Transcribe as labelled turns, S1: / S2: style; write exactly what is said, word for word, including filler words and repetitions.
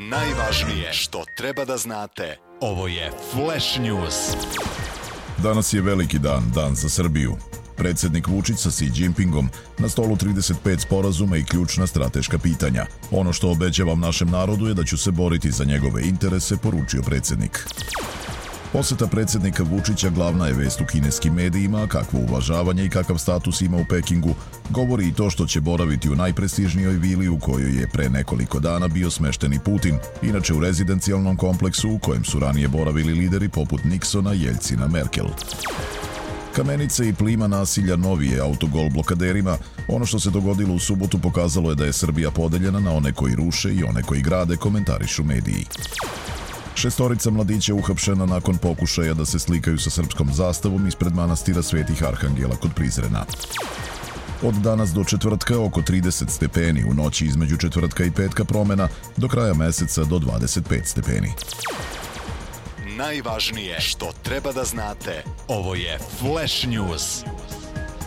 S1: Najvažnije što treba da znate. Ovo je Flash News.
S2: Danas je veliki dan, dan za Srbiju. Predsjednik Vučić sa Xi Jinpingom, na stolu trideset pet sporazuma i ključna strateška pitanja. Ono što obećavam našem narodu je da ću se boriti za njegove interese, poručio predsjednik. Poseta predsjednika Vučića glavna je vest u kineskim medijima, a kakvo uvažavanje i kakav status ima u Pekingu, govori i to što će boraviti u najprestižnijoj vili u kojoj je pre nekoliko dana bio smešten i Putin, inače u rezidencijalnom kompleksu u kojem su ranije boravili lideri poput Nixona, Jeljcina, Merkel. Kamenice i plima nasilja novi je autogol blokaderima. Ono što se dogodilo u subotu pokazalo je da je Srbija podeljena na one koji ruše i one koji grade, komentarišu mediji. Šestorica mladića uhapšena nakon pokušaja da se slikaju sa srpskom zastavom ispred manastira Svetih Arhangela kod Prizrena. Od danas do četvrtka oko trideset stepeni, u noći između četvrtka i petka promena, do kraja meseca do dvadeset pet stepeni.
S1: Najvažnije što treba da znate. Ovo je Flash News.